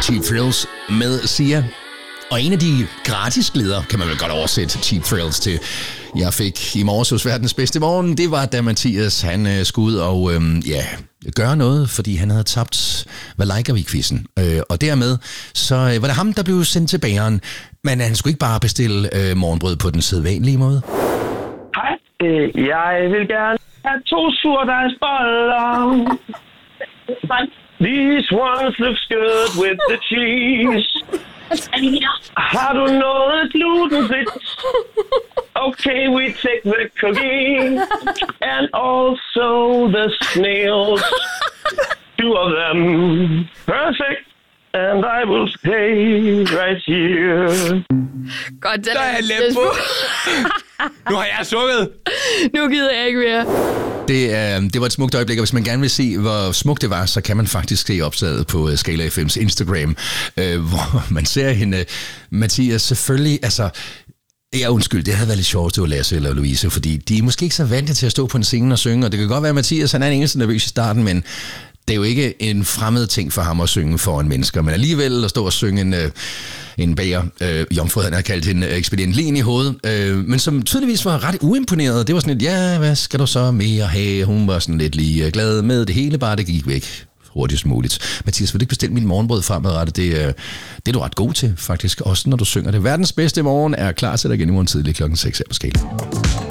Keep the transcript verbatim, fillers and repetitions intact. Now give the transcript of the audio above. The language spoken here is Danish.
Cheap Thrills med Sia. Og en af de gratis glæder, kan man vel godt oversætte Cheap Thrills til, jeg fik i morges hos Verdens Bedste Morgen, det var da Mathias, han øh, skulle ud og øh, ja, gøre noget, fordi han havde tabt Valaika-quizzen. Øh, og dermed, så øh, var det ham, der blev sendt til bageren, men han skulle ikke bare bestille øh, morgenbrød på den sædvanlige måde. Hej, øh, jeg vil gerne have to surdejsboller. These ones looks good with the cheese. Har du noget glutenfrit? Okay, we take the cookie and also the snails. Two of them. Perfect. And I will stay right here. Godt, den Der er jeg let på. Nu har jeg sukket. Nu gider jeg ikke mere. Det, øh, det var et smukt øjeblik, og hvis man gerne vil se, hvor smukt det var, så kan man faktisk se opslaget på uh, Skala F M's Instagram, øh, hvor man ser hende, Mathias, selvfølgelig, altså, ja, undskyld, det havde været lidt sjovt, det var Lasse eller Louise, fordi de er måske ikke så vante til at stå på en scene og synge, og det kan godt være, at Mathias, han er en eneste nervøs i starten, men det er jo ikke en fremmed ting for ham at synge foran mennesker, men alligevel at stå og synge en, øh, en bager, øh, jomfru han har kaldt hende, ekspedient lige ind i hovedet, øh, men som tydeligvis var ret uimponeret. Det var sådan lidt, ja, hvad skal du så mere have? Hun var sådan lidt lige glad med det hele, bare det gik væk hurtigst muligt. Mathias, vil du ikke bestille min morgenbrød fremadrettet? Det, øh, det er du ret god til, faktisk, også når du synger det. Verdens Bedste Morgen er klar til dig igen i morgen tidlig klokken seks her på Skala.